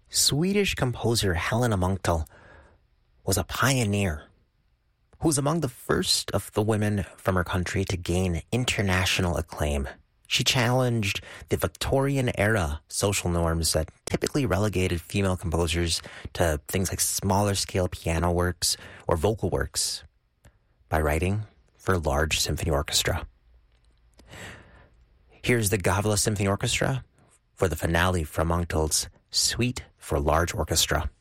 Swedish composer Helena Munktel was a pioneer who was among the first of the women from her country to gain international acclaim. She challenged the Victorian-era social norms that typically relegated female composers to things like smaller-scale piano works or vocal works by writing for a large symphony orchestra. Here's the Gavle Symphony Orchestra for the finale from Munktel's Suite for Large Orchestra.